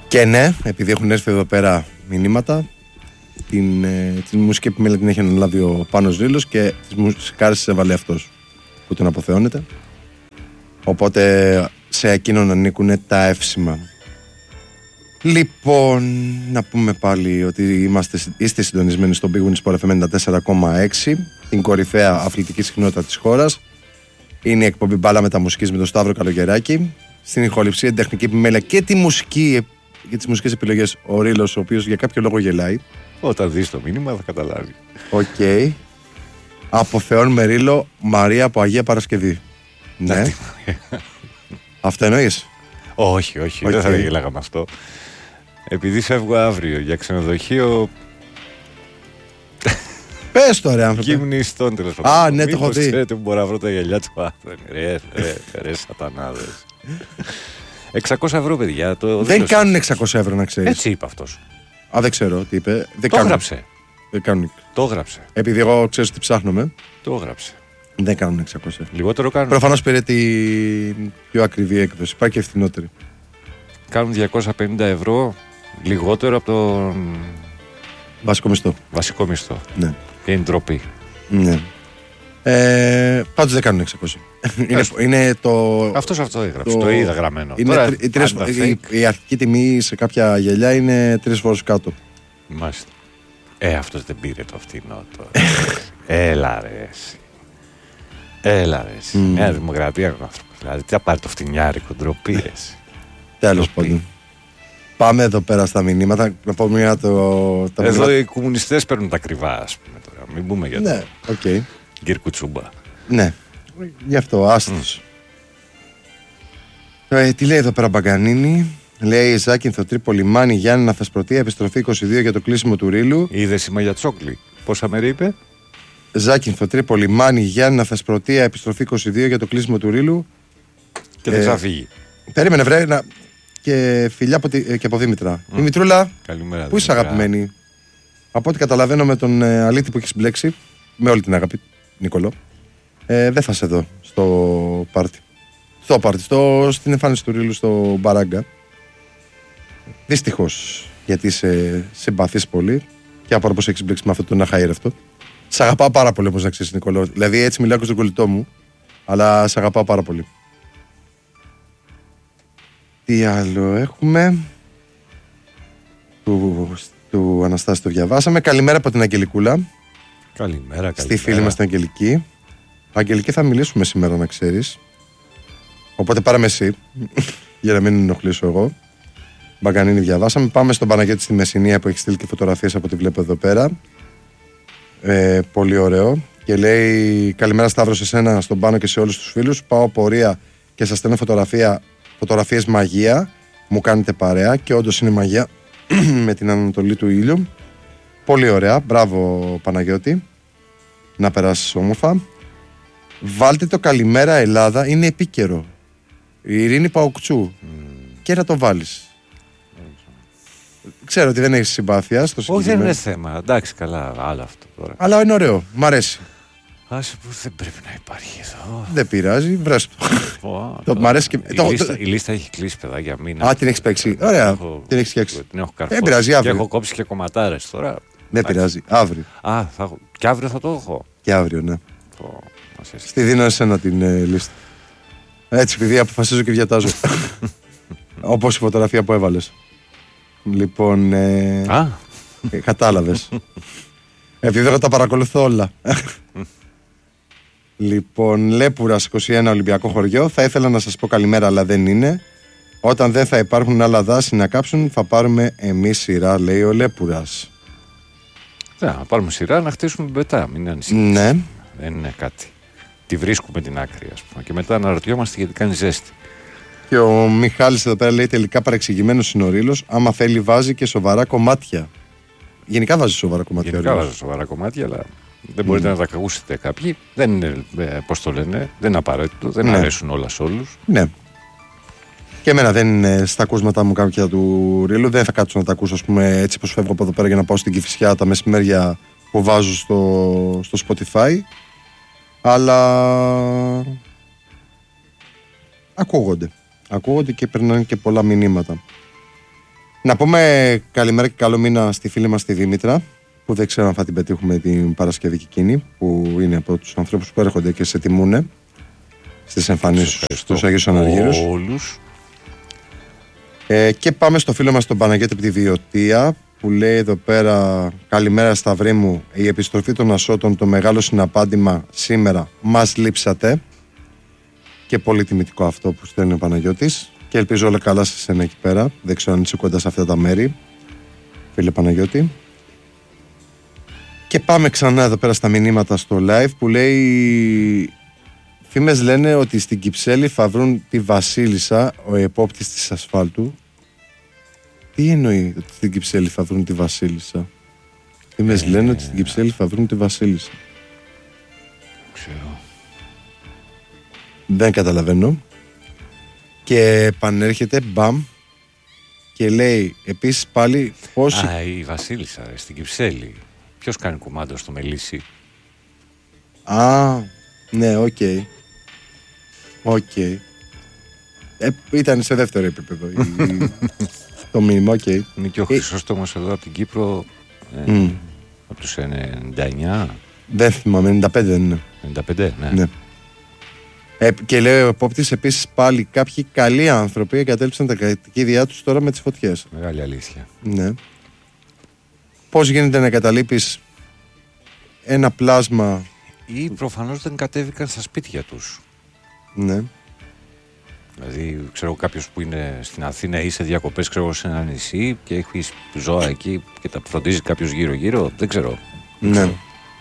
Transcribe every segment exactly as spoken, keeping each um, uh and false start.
Και ναι, επειδή έχουν έρθει εδώ πέρα μηνύματα, την, ε, την μουσική επιμέλεια την έχει αναλάβει ο Πάνος Ρήλος και τις μουσικάρες έβαλε αυτός που τον αποθεώνεται. Οπότε σε εκείνον ανήκουν τα εύσημα. Λοιπόν, να πούμε πάλι ότι είμαστε, είστε συντονισμένοι στον Big Win Sport εφ εμ ενενήντα τέσσερα κόμμα έξι, την κορυφαία αθλητική συχνότητα της χώρας. Είναι η εκπομπή Μπάλα Μεταμουσικής με τον Σταύρο Καλογεράκη. Στην ηχοληψία, την τεχνική επιμέλεια και τη μουσική και τις μουσικές επιλογές ο Ρήλος, ο οποίος για κάποιο λόγο γελάει. Όταν δεις το μήνυμα θα καταλάβει. Οκ. Okay. Αποθεώνουμε Ρήλο, Μαρία από Αγία Παρασκευή. Ναι. Αυτό εννοείς? Όχι, όχι, okay. Δεν θα γελάγαμε αυτό. Επειδή φεύγω αύριο για ξενοδοχείο. Πες το ρε άνθρωπε. Γυμνιστών τέλος πάντων. Α, ναι, το έχω δει. Ξέρετε που μπορώ να βρω τα γυαλιά του Άθωνη. Ρε, ρε, ρε, σατανάδες. εξακόσια ευρώ, παιδιά. Το δεν κάνουν εξακόσια ευρώ, να ξέρεις. Έτσι είπε αυτός. Α, δεν ξέρω τι είπε. Δεν το κάνουν. έγραψε. Δεν κάνουν. Το έγραψε. Επειδή εγώ ξέρω τι ψάχνουμε. Το έγραψε. Δεν κάνουν εξακόσια. Λιγότερο κάνουν. Προφανώς πήρε την πιο ακριβή έκδοση. Υπάρχει και φθηνότερη. Κάνουν διακόσια πενήντα ευρώ λιγότερο από τον βασικό μισθό. Βασικό μισθό. Ναι. Και είναι ντροπή. Ναι. Ε, πάντως δεν κάνουν εξακόσια. είναι, είναι το. Αυτός αυτό έγραψε. Το, το είδα γραμμένο. Είναι Τώρα, τρι, τρεις, η, η αρχική τιμή σε κάποια γυαλιά είναι τρεις φορές κάτω. Μάλιστα. Ε, αυτός δεν πήρε το φθηνό τώρα. Έλα ρε. Έλα ρε. Mm. Μια δημοκρατία είναι ο άνθρωπος. Δηλαδή, τι θα πάρει το φτηνιάρικο, ντροπή ρε. Τέλος πάντων. Πάμε εδώ πέρα στα μηνύματα. Να πω μια το. Τα εδώ μηνύματα... οι κομμουνιστές παίρνουν τα κρυβά, ας πούμε τώρα. Μην πούμε για ναι, το. Okay. Γκυρ Κουτσούμπα. Ναι. Γι' αυτό, άστος. Mm. Ε, τι λέει εδώ πέρα Μπαγκανίνη. Λέει Ζάκυνθο Τρίπολη Μάνη Γιάννηνα Θεσπρωτεία επιστροφή είκοσι δύο για το κλείσιμο του Ρήλου. Είδε σήμα για Τσόκλι. Πόσα μέρη είπε? Ζάκυνθο Τρίπολη Μάνη Γιάννηνα Θεσπρωτεία επιστροφή είκοσι δύο για το κλείσιμο του Ρήλου. Και δεν ε, θα φύγει. Περίμενε βρε να... Και φιλιά από, τη... και από Δήμητρα. Mm. Δημητρούλα, καλημέρα. Πού είσαι αγαπημένη? Από ό,τι καταλαβαίνω με τον ε, αλήτη που έχεις μπλέξει, με όλη την αγάπη, Νικολό, ε, δεν θα σε δω στο πάρτι. Στο πάρτι, στο... στην εμφάνιση του Ρήλου στο Μπαράγκα. Δυστυχώς, γιατί σε συμπαθείς πολύ και από πώς έχεις μπλέξει με αυτό τον αχαήρευτο. Σ' αγαπάω πάρα πολύ, όπως να ξέρεις, Νικολό. Δηλαδή έτσι μιλάω και στον κολλητό μου, αλλά σ' αγαπάω πάρα πολύ. Τι άλλο έχουμε? Του, του Αναστάση το διαβάσαμε. Καλημέρα από την Αγγελικούλα. Καλημέρα, καλημέρα. Στη φίλη μας την Αγγελική. Αγγελική, θα μιλήσουμε σήμερα, να ξέρεις. Οπότε πάρε με εσύ, για να μην ενοχλήσω εγώ. Μπαγκανίνη διαβάσαμε. Πάμε στον Παναγιώτη στη Μεσσηνία που έχει στείλει και φωτογραφίες από ό,τι βλέπω εδώ πέρα. Ε, πολύ ωραίο. Και λέει καλημέρα Σταύρο σε σένα, στον Πάνο και σε όλους τους φίλους. Πάω πορεία και σας στέλνω φωτογραφία. Φωτογραφίες μαγεία, μου κάνετε παρέα και όντως είναι μαγεία με την ανατολή του ήλιου. Πολύ ωραία, μπράβο Παναγιώτη, να περάσεις όμορφα. Βάλτε το καλημέρα Ελλάδα, είναι επίκαιρο. Η Ειρήνη Παοκτσού mm. και να το βάλεις. Mm. Ξέρω ότι δεν έχεις συμπάθεια στο συγκεκριμένο. Όχι, δεν είναι θέμα, εντάξει, καλά, άλλο αυτό τώρα. Αλλά είναι ωραίο, μ' αρέσει. Άσε που δεν πρέπει να υπάρχει εδώ. Δεν πειράζει, βρες το. Oh, το, το, και... η, το... λίστα, η λίστα έχει κλείσει, παιδά, για μήνα. Α, την έχει παίξει. Ωραία, έχω, την έχει φτιάξει. Την έχω καρφώσει. Δεν πειράζει, αύριο. Και έχω κόψει και κομματάρες τώρα. Δεν πειράζει, αύριο. Α, θα... και αύριο θα το έχω. Και αύριο, ναι. Το... Στη δίνω εσένα την ε, λίστα. Έτσι, επειδή αποφασίζω και διατάζω. Όπως η φωτογραφία που έβαλες. Λοιπόν. Ε... Α. Ε, κατάλαβες. Επειδή εγώ τα παρακολουθώ όλα. Λοιπόν, Λέπουρας είκοσι ένα Ολυμπιακό χωριό. Θα ήθελα να σας πω καλημέρα, αλλά δεν είναι. Όταν δεν θα υπάρχουν άλλα δάση να κάψουν, θα πάρουμε εμείς σειρά, λέει ο Λέπουρας. Ναι, να πάρουμε σειρά να χτίσουμε μπετά, μην ανησυχείς. Ναι. Δεν είναι κάτι. Τη βρίσκουμε την άκρη, ας πούμε. Και μετά αναρωτιόμαστε γιατί κάνει ζέστη. Και ο Μιχάλης εδώ πέρα λέει τελικά παρεξηγημένος είναι ο Ρήλος. Άμα θέλει, βάζει και σοβαρά κομμάτια. Γενικά βάζει σοβαρά κομμάτια. Γενικά βάζει σοβαρά κομμάτια, αλλά δεν μπορείτε mm. να τα ακούσετε κάποιοι. Δεν είναι, πώς το λένε, δεν είναι απαραίτητο, δεν ναι. αρέσουν όλα σε όλους. Ναι. Και εμένα δεν είναι στα ακούσματα μου κάποια του Ρήλου. Δεν θα κάτσω να τα ακούσω, ας πούμε, έτσι πως φεύγω από εδώ πέρα για να πάω στην Κηφισιά τα μεσημέρια που βάζω στο, στο Spotify. Αλλά ακούγονται. Ακούγονται και περνάνε και πολλά μηνύματα. Να πούμε καλημέρα και καλό μήνα στη φίλη μας τη Δήμητρα, που δεν ξέρω αν θα την πετύχουμε την Παρασκευή και εκείνη, που είναι από τους ανθρώπους που έρχονται και σε τιμούνε στις εμφανίσεις στους Αγίους Αναργύρους. Όλους. Ε, και πάμε στο φίλο μας τον Παναγιώτη από τη Βιωτία, που λέει εδώ πέρα: καλημέρα Σταυρί μου, η επιστροφή των Ασώτων, το μεγάλο συναπάντημα σήμερα, μας λείψατε. Και πολύ τιμητικό αυτό που στέλνει ο Παναγιώτης. Και ελπίζω όλα καλά σε σένα εκεί πέρα. Δεν ξέρω αν είσαι κοντά σε αυτά τα μέρη, φίλε Παναγιώτη. Και πάμε ξανά εδώ πέρα στα μηνύματα στο live, που λέει: φήμες λένε ότι στην Κυψέλη θα βρουν τη Βασίλισσα, ο επόπτης της ασφάλτου. Τι εννοεί ότι στην Κυψέλη θα βρουν τη Βασίλισσα? Φήμες ε, λένε ότι στην Κυψέλη θα βρουν τη Βασίλισσα. Ξέρω. Δεν καταλαβαίνω. Και επανέρχεται μπαμ και λέει επίσης πάλι πώς... Α, η Βασίλισσα ρε, στην Κυψέλη. Ποιος κάνει κουμάντο στο Μελίσι? Α, ναι, οκ. Okay. Οκ. Okay. Ε, ήταν σε δεύτερο επίπεδο η... το μήνυμα, οκ. Okay. Είναι και ο Χρυσόστομος εδώ από την Κύπρο, ε, mm. από τους ενενήντα εννιά. Δεν θυμάμαι, ενενήντα πέντε δεν είναι. ενενήντα πέντε, ναι. ναι. Ε, και λέει ο επόπτης επίσης πάλι κάποιοι καλοί άνθρωποι εγκατέλειψαν τα κατοικίδια τους τώρα με τις φωτιές. Μεγάλη αλήθεια. Ναι. Πώς γίνεται να εγκαταλείπεις ένα πλάσμα? Ή προφανώς δεν κατέβηκαν στα σπίτια τους. Ναι. Δηλαδή, ξέρω κάποιος που είναι στην Αθήνα ή σε διακοπές, ξέρω σε ένα νησί και έχει ζώα εκεί και τα φροντίζει κάποιος γύρω-γύρω. Δεν ξέρω. Ναι. Δεν ξέρω.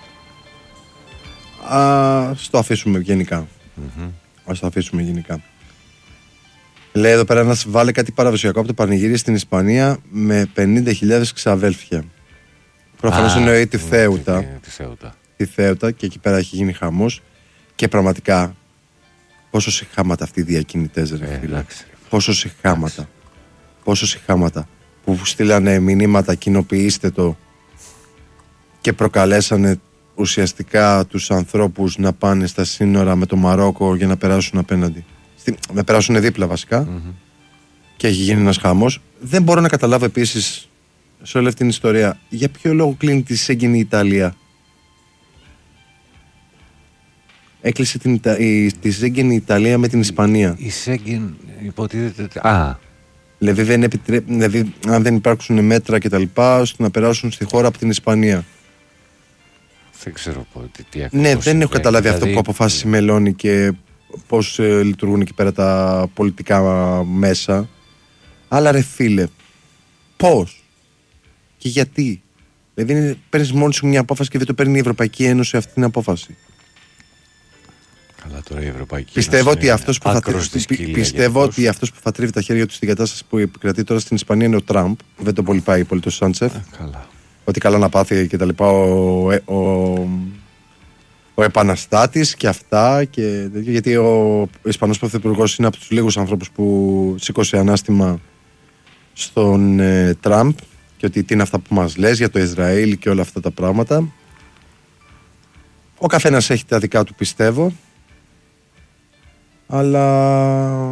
Ας το αφήσουμε γενικά. Mm-hmm. Ας το αφήσουμε γενικά. Λέει εδώ πέρα ένας: βάλε κάτι παραδοσιακό από το πανηγύρι στην Ισπανία με πενήντα χιλιάδες ξαδέλφια. Προφανώς εννοεί τη Θέουτα. Τη Θέουτα. Τη Θέουτα, και εκεί πέρα έχει γίνει χαμός. Και πραγματικά πόσο συχάματα αυτοί οι διακινητές, ρε ε, φίλε. Πόσο συχάματα. Πόσο συχάματα. Που στείλανε μηνύματα, κοινοποιήστε το, και προκαλέσανε ουσιαστικά τους ανθρώπους να πάνε στα σύνορα με το Μαρόκο για να περάσουν απέναντι. Να περάσουν δίπλα βασικά. Mm-hmm. Και έχει γίνει ένας χαμός. Δεν μπορώ να καταλάβω επίσης σε όλη αυτή την ιστορία για ποιο λόγο κλείνει τη Σέγγεν η Ιταλία. Έκλεισε την, η, τη Σέγγεν η Ιταλία με την Ισπανία. Η, η Σέγγεν υποτίθεται. Α. Δηλαδή, δεν επιτρέ... δηλαδή αν δεν υπάρξουν μέτρα κτλ. Ώστε να περάσουν στη χώρα από την Ισπανία. Δεν ξέρω τι, τι ακριβώς. Ναι, δεν έχω καταλάβει δηλαδή... αυτό που αποφάσισε η Μελώνη και πώς ε, λειτουργούν εκεί πέρα τα πολιτικά μέσα. Αλλά ρε φίλε, πώς και γιατί? Δηλαδή παίρνεις μόνη σου μια απόφαση και δεν το παίρνει η Ευρωπαϊκή Ένωση αυτή την απόφαση. Καλά, τώρα η Ευρωπαϊκή πιστεύω ότι αυτός που, θα... Πι... πιστεύω ότι αυτός που θα τρίβει τα χέρια του στην κατάσταση που επικρατεί τώρα στην Ισπανία είναι ο Τραμπ. Δεν το πολύ πάει πολύ το Σάντσεφ. Καλά. Ότι καλά να πάθει και τα λοιπά ο, ο, ο, ο επαναστάτης και αυτά και, γιατί ο Ισπανός Πρωθυπουργός είναι από τους λίγους ανθρώπους που σήκωσε ανάστημα στον ε, Τραμπ και ότι τι είναι αυτά που μας λες για το Ισραήλ και όλα αυτά τα πράγματα. Ο καθένας έχει τα δικά του, πιστεύω, αλλά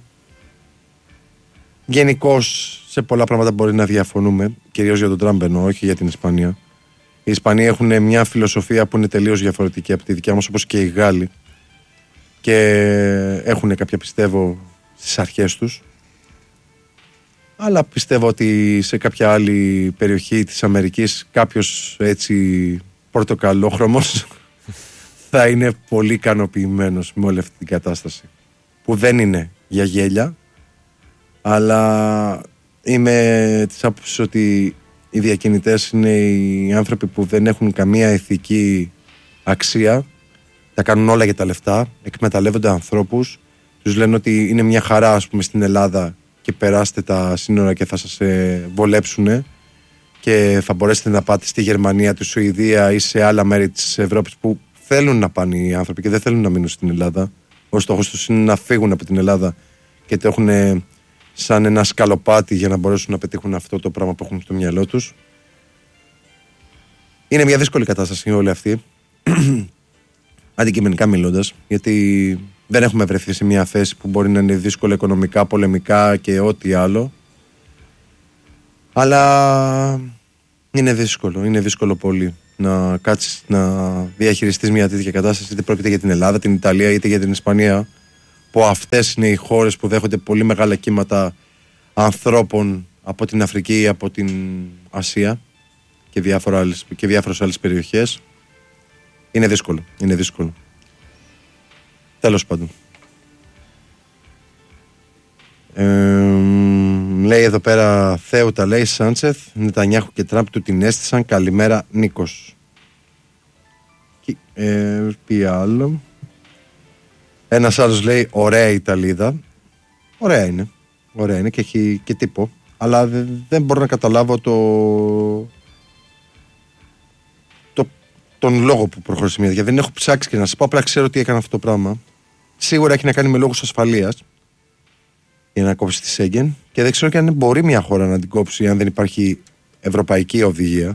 γενικώς σε πολλά πράγματα μπορεί να διαφωνούμε, κυρίως για τον Τραμπ εννοώ, όχι για την Ισπανία. Οι Ισπανοί έχουν μια φιλοσοφία που είναι τελείως διαφορετική από τη δικιά μας, όπως και οι Γάλλοι, και έχουν κάποια, πιστεύω, στις αρχές τους, αλλά πιστεύω ότι σε κάποια άλλη περιοχή της Αμερικής κάποιος έτσι πορτοκαλόχρωμος θα είναι πολύ ικανοποιημένος με όλη αυτή την κατάσταση, που δεν είναι για γέλια, αλλά είμαι της άποψης ότι οι διακινητές είναι οι άνθρωποι που δεν έχουν καμία ηθική αξία, τα κάνουν όλα για τα λεφτά, εκμεταλλεύονται ανθρώπους, τους λένε ότι είναι μια χαρά, ας πούμε, στην Ελλάδα και περάστε τα σύνορα και θα σας ε, βολέψουνε και θα μπορέσετε να πάτε στη Γερμανία, τη Σουηδία ή σε άλλα μέρη της Ευρώπης που θέλουν να πάνε οι άνθρωποι και δεν θέλουν να μείνουν στην Ελλάδα. Ο στόχος τους είναι να φύγουν από την Ελλάδα και το έχουν σαν ένα σκαλοπάτι για να μπορέσουν να πετύχουν αυτό το πράγμα που έχουν στο μυαλό τους. Είναι μια δύσκολη κατάσταση όλη αυτή, αντικειμενικά μιλώντας, γιατί δεν έχουμε βρεθεί σε μια θέση που μπορεί να είναι δύσκολα οικονομικά, πολεμικά και ό,τι άλλο. Αλλά είναι δύσκολο, είναι δύσκολο πολύ να κάτσεις να διαχειριστείς μια τέτοια κατάσταση, είτε πρόκειται για την Ελλάδα, την Ιταλία είτε για την Ισπανία, που αυτές είναι οι χώρες που δέχονται πολύ μεγάλα κύματα ανθρώπων από την Αφρική ή από την Ασία και, διάφορα άλλες, και διάφορες άλλες περιοχές. Είναι δύσκολο, είναι δύσκολο. Τέλος πάντων. Ε, λέει εδώ πέρα Θέουτα, λέει Σάντσεθ, Νετανιάχου και Τραμπ του την έστησαν. Καλημέρα Νίκος. Ε, πει άλλο. Ένας άλλος λέει ωραία Ιταλίδα. Ωραία είναι. Ωραία είναι και έχει και τύπο. Αλλά δεν, δεν μπορώ να καταλάβω το, το τον λόγο που προχώρησε μια τέτοια. Δεν έχω ψάξει και να σας πω. Απλά ξέρω τι έκανε αυτό το πράγμα. Σίγουρα έχει να κάνει με λόγους ασφαλείας για να κόψει τη Σέγγεν και δεν ξέρω και αν μπορεί μια χώρα να την κόψει αν δεν υπάρχει ευρωπαϊκή οδηγία.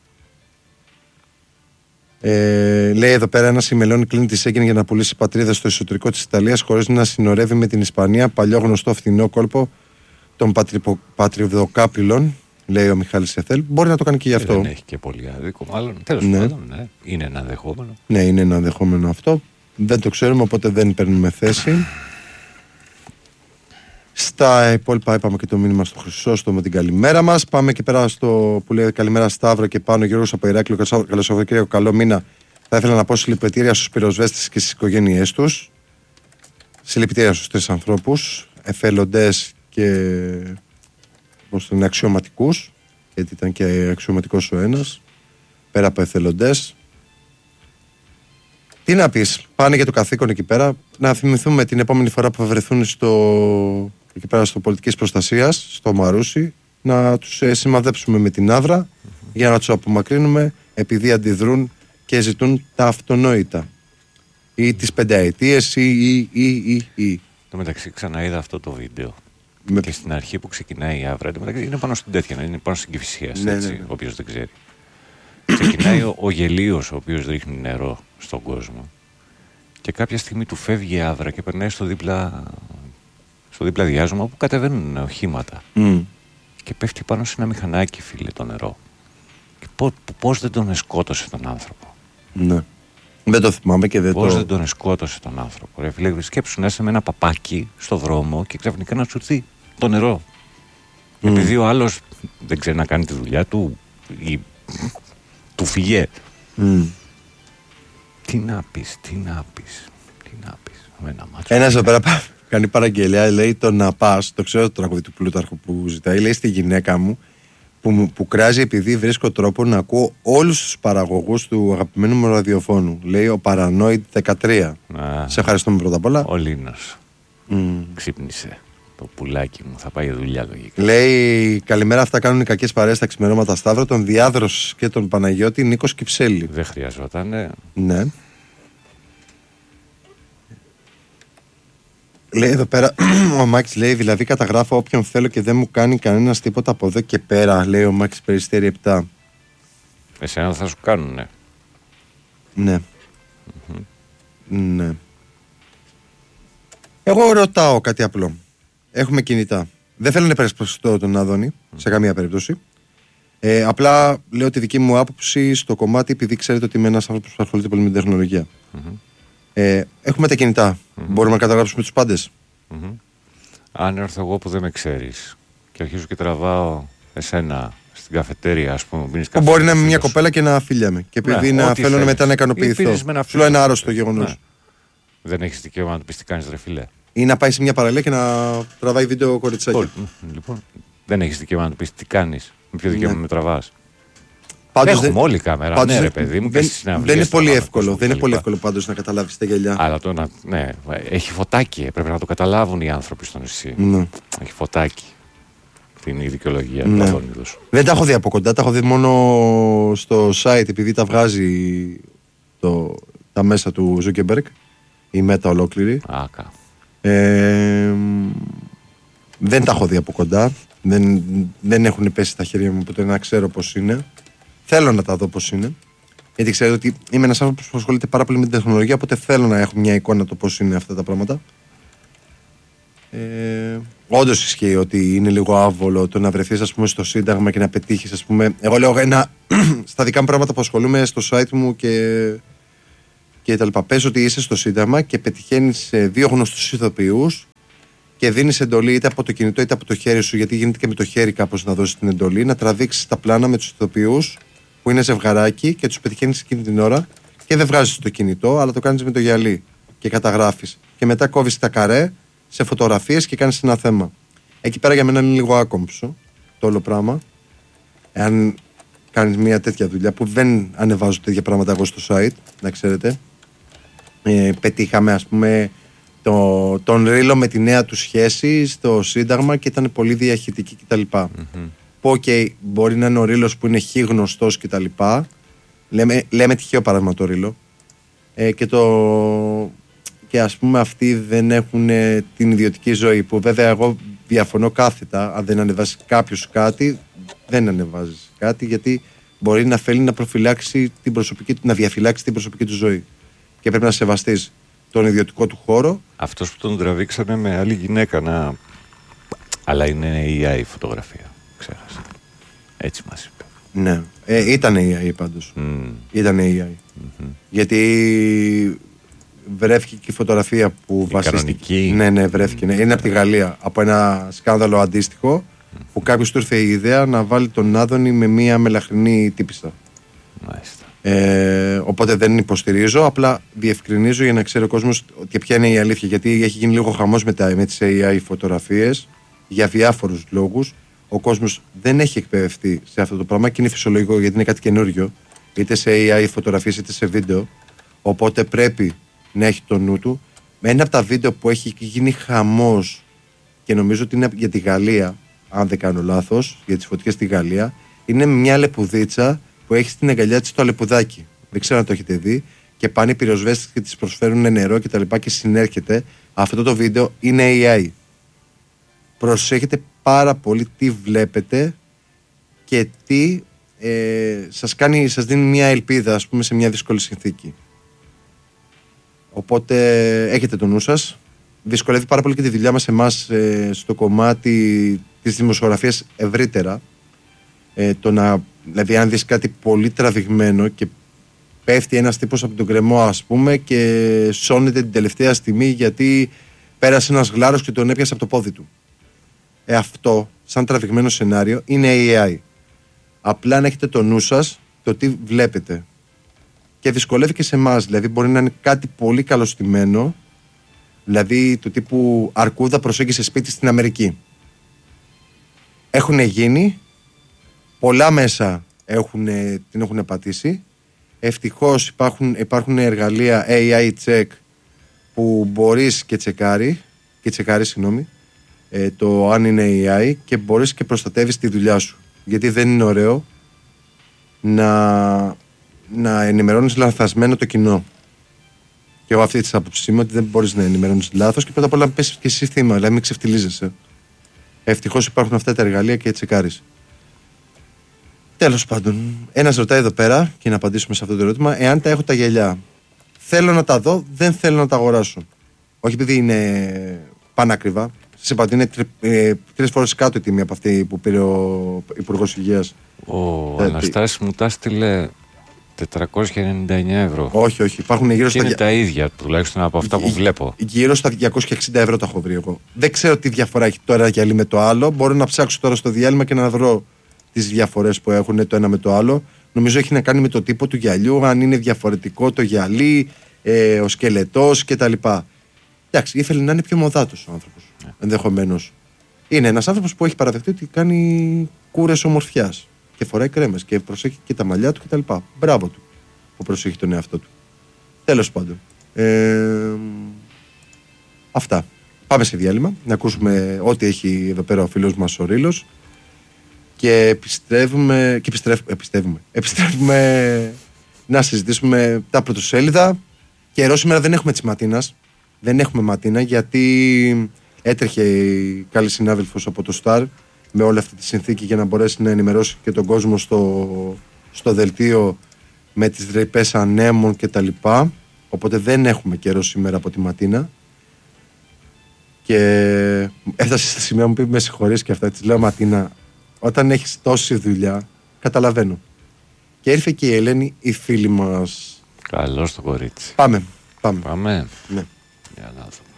Ε, λέει εδώ πέρα ένα ημελών κλείνει τη Σέγγεν για να πουλήσει πατρίδα στο εσωτερικό της Ιταλίας χωρίς να συνορεύει με την Ισπανία. Παλιό γνωστό φθηνό κόλπο των πατριδοκάπηλων, λέει ο Μιχάλης Εθέλ. Μπορεί να το κάνει και γι' αυτό. Δεν έχει και πολύ άδικο, μάλλον. Τέλος ναι. πάντων, ναι. Είναι ένα δεχόμενο. Ναι, είναι ένα δεχόμενο αυτό. Δεν το ξέρουμε, οπότε δεν παίρνουμε θέση. Στα υπόλοιπα είπαμε και το μήνυμα στο Χρυσόστομο με την καλημέρα μας. Πάμε και πέρα στο που λέει καλημέρα Σταύρο και πάνω Γιώργος από Ηράκλειο. Καλώς Σαββατοκύριακο, καλό μήνα. Θα ήθελα να πω συλληπιτήρια στους πυροσβέστες και στις οικογένειές τους. Συλληπιτήρια στους τρεις ανθρώπους, εθελοντές και πώς είναι, αξιωματικούς, γιατί ήταν και αξιωματικός ο ένας, πέρα από εθελοντές. Τι να πεις, πάνε για το καθήκον εκεί πέρα. Να θυμηθούμε την επόμενη φορά που θα βρεθούν στο, εκεί πέρα στο πολιτικής προστασίας, στο Μαρούσι, να τους ε, σημαδέψουμε με την άβρα mm-hmm. για να τους απομακρύνουμε επειδή αντιδρούν και ζητούν τα αυτονόητα. Ή τις πενταετίες ή ή ή ή. ή. Το μεταξύ ξαναείδα αυτό το βίντεο. Με... Και στην αρχή που ξεκινάει η άβρα, είναι πάνω στην τέτοια, είναι πάνω στην Κηφισίας, ναι, έτσι, ναι, ναι. όποιος δεν ξέρει. Ξεκινάει ο, ο γελίος ο οποίος ρίχνει νερό στον κόσμο και κάποια στιγμή του φεύγει η άβρα και περνάει στο δίπλα, στο δίπλα διάζωμα που κατεβαίνουν οχήματα Mm. και πέφτει πάνω σε ένα μηχανάκι, φίλε, το νερό. Και πώς, πώς δεν τον σκότωσε τον άνθρωπο. Ναι. Δεν το θυμάμαι και δεν πώς το... δεν τον σκότωσε τον άνθρωπο. Ρε φίλε, σκέψου να είσαι με ένα παπάκι στο δρόμο και ξαφνικά να σου έρθει το νερό. Mm. Επειδή ο άλλος δεν ξέρει να κάνει τη δουλειά του ή του φυγέ. Mm. Τι να πεις, τι να πεις, τι να πεις. Με ένα μάτσο. Ένας εδώ πέρα κάνει παραγγελία, λέει το να πας, το ξέρω το τραγούδι του Πλούταρχου που ζητάει, λέει στη γυναίκα μου που, που κράζει επειδή βρίσκω τρόπο να ακούω όλους τους παραγωγούς του αγαπημένου μου ραδιοφώνου. Λέει ο Paranoid δεκατρία. Α, σε ευχαριστούμε πρώτα απ' όλα. Ο Λίνος. Mm. Ξύπνησε. Το πουλάκι μου θα πάει δουλειά λογικά. Λέει καλημέρα, αυτά κάνουν οι κακές παρέες στα ξημερώματα Σταύρο, τον Διάδρος και τον Παναγιώτη Νίκος Κυψέλη. Δεν χρειαζόταν, ναι. Ναι. Λέει εδώ πέρα, ο Μάκης λέει, δηλαδή καταγράφω όποιον θέλω και δεν μου κάνει κανένας τίποτα από εδώ και πέρα, λέει ο Μάκης Περιστέρη επτά. Εσένα θα σου κάνουνε. Ναι. Mm-hmm. Ναι. Εγώ ρωτάω κάτι απλό. Έχουμε κινητά. Δεν θέλω να υπερασπιστώ τον Άδωνη mm. σε καμία περίπτωση. Ε, απλά λέω τη δική μου άποψη στο κομμάτι, επειδή ξέρετε ότι είμαι ένας άνθρωπος που ασχολείται πολύ με την τεχνολογία. Mm-hmm. Ε, έχουμε τα κινητά. Mm-hmm. Μπορούμε να καταγράψουμε τους πάντες. Mm-hmm. Αν έρθω εγώ που δεν με ξέρεις και αρχίζω και τραβάω εσένα στην καφετέρια, ας πούμε. Που μπορεί να είμαι μια κοπέλα και να φιλιάμαι. Και επειδή ναι, να θέλω θέλεις. μετά να ικανοποιηθώ. Σου λέω ένα άρρωστο γεγονός. Ναι. Δεν έχεις δικαίωμα να του πεις τι κάνεις, ρε φιλέ. Ή να πάει σε μια παραλία και να τραβάει βίντεο κοριτσάκι. Λοιπόν, δεν έχεις δικαίωμα να του πεις τι κάνεις. Με ποιο δικαίωμα ναι. με τραβάς. Πάντως Έχουμε δεν... όλη κάμερα. Πάντως ναι, ρε παιδί μου. Δεν, δεν είναι πολύ εύκολο. Δεν είναι πολύ εύκολο πάντως να καταλάβεις τα γυαλιά. Αλλά το να. Ναι, έχει φωτάκι. Πρέπει να το καταλάβουν οι άνθρωποι στο νησί. Ναι. Έχει φωτάκι. Την η δικαιολογία ναι. του Αδόνιδος. Δεν τα έχω δει από κοντά. Τα έχω δει μόνο στο site επειδή τα βγάζει το, τα μέσα του Zuckerberg. Η Μέτα ολόκληρη. Άκα. Ε, δεν τα έχω δει από κοντά. Δεν, δεν έχουν πέσει στα χέρια μου ποτέ να ξέρω πώς είναι. Θέλω να τα δω πώς είναι. Γιατί ξέρω ότι είμαι ένας άνθρωπος που ασχολείται πάρα πολύ με την τεχνολογία. Οπότε θέλω να έχω μια εικόνα το πώς είναι αυτά τα πράγματα. Ε, όντως ισχύει ότι είναι λίγο άβολο το να βρεθείς, ας πούμε, στο Σύνταγμα και να πετύχεις, ας πούμε. Εγώ λέω ένα στα δικά μου πράγματα που ασχολούμαι στο site μου και, και τα λοιπά. Πες ότι είσαι στο Σύνταγμα και πετυχαίνεις δύο γνωστούς ηθοποιούς και δίνεις εντολή είτε από το κινητό είτε από το χέρι σου, γιατί γίνεται και με το χέρι κάπως να δώσεις την εντολή, να τραβήξεις τα πλάνα με τους ηθοποιούς που είναι ζευγαράκι και τους πετυχαίνεις εκείνη την ώρα και δεν βγάζεις το κινητό, αλλά το κάνεις με το γυαλί και καταγράφεις. Και μετά κόβεις τα καρέ σε φωτογραφίες και κάνεις ένα θέμα. Εκεί πέρα για μένα είναι λίγο άκομψο το όλο πράγμα. Εάν κάνεις μια τέτοια δουλειά που δεν ανεβάζω τέτοια πράγματα εγώ στο site, να ξέρετε. Ε, πετύχαμε, ας πούμε, το, τον Ρήλο με τη νέα του σχέση στο Σύνταγμα και ήταν πολύ διαχειτική κτλ. Mm-hmm. Που okay, μπορεί να είναι ο Ρήλος που είναι χι γνωστός κτλ. Λέμε, λέμε τυχαίο παράδειγμα το Ρήλο. Ε, και το... Και ας πούμε αυτοί δεν έχουν την ιδιωτική ζωή, που βέβαια εγώ διαφωνώ κάθετα. Αν δεν ανεβάσει κάποιος κάτι, δεν ανεβάζεις κάτι, γιατί μπορεί να θέλει να προφυλάξει την προσωπική του, να διαφυλάξει την προσωπική του ζωή. Και πρέπει να σεβαστείς τον ιδιωτικό του χώρο. Αυτός που τον τραβήξανε με άλλη γυναίκα, να... αλλά είναι έι άι φωτογραφία. Ξέχασα. Έτσι μας είπε. Ναι, ε, ήταν έι άι πάντως. Mm. Ήταν έι άι. Mm-hmm. Γιατί βρέθηκε και η φωτογραφία που βασίστηκε. Ναι, ναι, βρέθηκε. Ναι. Είναι από τη Γαλλία. Από ένα σκάνδαλο αντίστοιχο που κάποιος του ήρθε η ιδέα να βάλει τον Άδωνη με μία μελαχρινή τύπιστα. Μάλιστα. Ε, οπότε δεν υποστηρίζω, απλά διευκρινίζω για να ξέρει ο κόσμος και ποια είναι η αλήθεια. Γιατί έχει γίνει λίγο χαμός με, τα, με τις έι άι φωτογραφίες για διάφορους λόγους. Ο κόσμος δεν έχει εκπαιδευτεί σε αυτό το πράγμα και είναι φυσιολογικό, γιατί είναι κάτι καινούριο, είτε σε έι άι φωτογραφίες είτε σε βίντεο. Οπότε πρέπει να έχει το νου του. Με ένα από τα βίντεο που έχει γίνει χαμός και νομίζω ότι είναι για τη Γαλλία, αν δεν κάνω λάθος, για τις φωτιές στη Γαλλία, είναι μια λεπουδίτσα που έχει στην αγκαλιά της το αλεπουδάκι. Δεν ξέρω αν το έχετε δει. Και πάνε οι πυροσβέστες και της προσφέρουν νερό και τα λοιπά και συνέρχεται. Αυτό το βίντεο είναι έι άι. Προσέχετε πάρα πολύ τι βλέπετε και τι ε, σας, κάνει, σας δίνει μια ελπίδα, ας πούμε, σε μια δύσκολη συνθήκη. Οπότε έχετε το νου σας. Δυσκολεύει πάρα πολύ και τη δουλειά μας εμάς ε, στο κομμάτι της δημοσιογραφίας ευρύτερα. Ε, το να, δηλαδή αν δεις κάτι πολύ τραβηγμένο και πέφτει ένας τύπος από τον κρεμό, ας πούμε, και σώνεται την τελευταία στιγμή γιατί πέρασε ένας γλάρος και τον έπιασε από το πόδι του. Ε, αυτό, σαν τραβηγμένο σενάριο, είναι έι άι. Απλά να έχετε το νου σας το τι βλέπετε. Και δυσκολεύει και σε εμάς. Δηλαδή, μπορεί να είναι κάτι πολύ καλωστημένο, δηλαδή του τύπου αρκούδα προσέγγισε σπίτι στην Αμερική. Έχουν γίνει, πολλά μέσα έχουν, την έχουν πατήσει. Ευτυχώς υπάρχουν, υπάρχουν εργαλεία έι άι check που μπορείς και τσεκάρει, και τσεκάρει, συγγνώμη, ε, το αν είναι έι άι, και μπορείς και προστατεύεις τη δουλειά σου. Γιατί δεν είναι ωραίο να, να ενημερώνεις λανθασμένο το κοινό. Και εγώ αυτή τη άποψη είμαι ότι δεν μπορείς να ενημερώνεις λάθος και πρώτα απ' όλα πες και εσύ θύμα, δηλαδή μην ξεφτιλίζεσαι. Ευτυχώς υπάρχουν αυτά τα εργαλεία και τσεκάρεις. Τέλος πάντων, ένας ρωτάει εδώ πέρα, και να απαντήσουμε σε αυτό το ερώτημα, εάν τα έχω τα γυαλιά. Θέλω να τα δω, δεν θέλω να τα αγοράσω. Όχι επειδή είναι πανάκριβα. Σας είπα ότι είναι τρι, ε, τρεις φορές κάτω η τιμή από αυτή που πήρε ο Υπουργός Υγείας. Ο ε, Αναστάσης τι... μου τα στείλε τετρακόσια ενενήντα εννέα ευρώ. Όχι, όχι. Υπάρχουν γύρω στα... Είναι τα ίδια, τουλάχιστον από αυτά που βλέπω. Γύρω στα διακόσια εξήντα ευρώ τα έχω βρει εγώ. Δεν ξέρω τι διαφορά έχει το ένα γυαλί με το άλλο. Μπορώ να ψάξω τώρα στο διάλειμμα και να βρω τις διαφορές που έχουν το ένα με το άλλο. Νομίζω έχει να κάνει με το τύπο του γυαλιού, αν είναι διαφορετικό το γυαλί, ε, ο σκελετός κτλ. Εντάξει, ήθελε να είναι πιο μοδάτος ο άνθρωπος. Yeah. Ενδεχομένως. Είναι ένας άνθρωπος που έχει παραδεχτεί ότι κάνει κούρες ομορφιάς και φοράει κρέμες και προσέχει και τα μαλλιά του κτλ. Μπράβο του που προσέχει τον εαυτό του. Τέλος πάντων. Ε, αυτά. Πάμε σε διάλειμμα να ακούσουμε ό,τι έχει εδώ πέρα ο φίλος μας ο Ρήλος. Και επιστρέφουμε, και επιστρέφουμε, επιστρέφουμε, επιστρέφουμε να συζητήσουμε τα πρωτοσέλιδα. Και εδώ σήμερα δεν έχουμε της Ματίνας. Δεν έχουμε Ματίνα γιατί έτρεχε η καλή συνάδελφος από το Star με όλη αυτή τη συνθήκη για να μπορέσει να ενημερώσει και τον κόσμο στο, στο δελτίο με τις ρηπές ανέμων και τα λοιπά. Οπότε δεν έχουμε καιρό σήμερα από τη Ματίνα. Και έφτασε στη σημεία μου πει με συγχωρείς και αυτά. Της λέω Ματίνα, όταν έχεις τόση δουλειά, καταλαβαίνω. Και ήρθε και η Ελένη, η φίλη μας. Καλώς το κορίτσι. Πάμε. Πάμε. Πάμε. Ναι. Για να δούμε.